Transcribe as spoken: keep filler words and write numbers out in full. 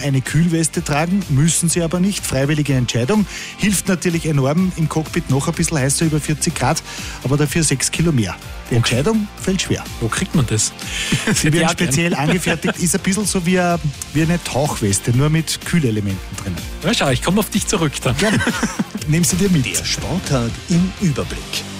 eine Kühlweste tragen, müssen sie aber nicht. Freiwillige Entscheidung. Hilft natürlich enorm im Cockpit noch ein bisschen heißer, über vierzig Grad, aber dafür sechs Kilo mehr. Die Entscheidung fällt schwer. Wo kriegt man das? Sie werden speziell angefertigt, ist ein bisschen so wie eine, wie eine Tauchweste, nur mit Kühlelementen drin. Na schau, ich komme auf dich zurück dann. Gerne. Nehmen Sie dir mit. Der Sporttag im Überblick.